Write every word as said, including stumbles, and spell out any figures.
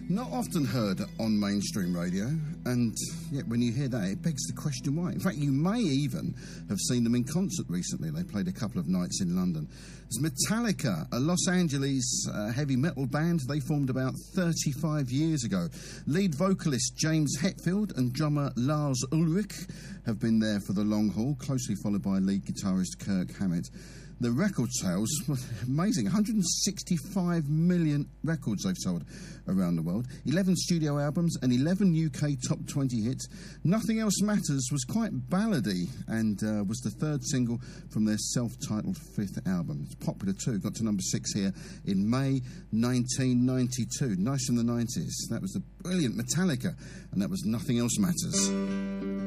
Not often heard on mainstream radio, and yet when you hear that, it begs the question why. In fact, you may even have seen them in concert recently. They played a couple of nights in London. It's Metallica, a Los Angeles uh, heavy metal band. They formed about thirty-five years ago. Lead vocalist James Hetfield and drummer Lars Ulrich have been there for the long haul, closely followed by lead guitarist Kirk Hammett. The record sales, amazing, one hundred sixty-five million records they've sold around the world, eleven studio albums and eleven U K top twenty hits. Nothing Else Matters was quite ballady and uh, was the third single from their self-titled fifth album. It's popular too, got to number six here in May nineteen ninety-two. Nice from the nineties. That was the brilliant Metallica, and that was Nothing Else Matters.